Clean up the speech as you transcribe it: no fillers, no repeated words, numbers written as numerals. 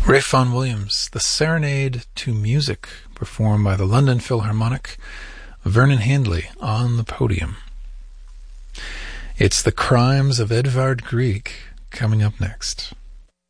Ralph Vaughan Williams, The Serenade to Music, performed by the London Philharmonic, Vernon Handley on the podium. It's The Crimes of Edvard Grieg coming up next.